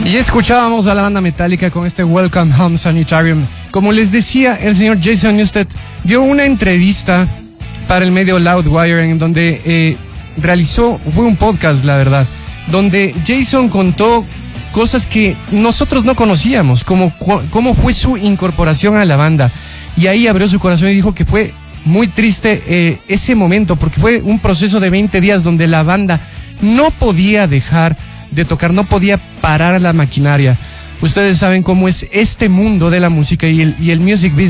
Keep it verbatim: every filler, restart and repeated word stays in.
Y escuchábamos a la banda Metallica con este Welcome Home Sanitarium. Como les decía, el señor Jason Newsted dio una entrevista para el medio Loudwire en donde eh, realizó, fue un podcast, la verdad, donde Jason contó cosas que nosotros no conocíamos, como cómo fue su incorporación a la banda. Y ahí abrió su corazón y dijo que fue muy triste eh, ese momento, porque fue un proceso de veinte días donde la banda no podía dejar de tocar, no podía parar la maquinaria. Ustedes saben cómo es este mundo de la música y el, y el music business.